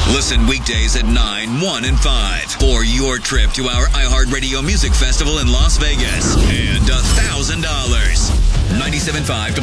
Listen weekdays at 9, 1, and 5 for your trip to our iHeartRadio Music Festival in Las Vegas and $1,000. 97.5